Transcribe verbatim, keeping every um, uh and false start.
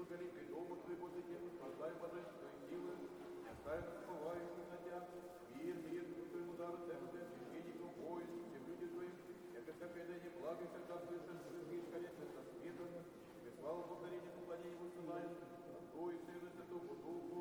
покори при дому твоего дитя, спасай божественной силы, не оставь забывающих на тебя, мир, мир, твоему дару церкви, священникам, воинам, всем людям твоим, яко скопение благо, когда слышишь, жизнь, конечно, со светом, и славу благодарение, поклонение высылаем, Отцу и Сыну и Святому Духу,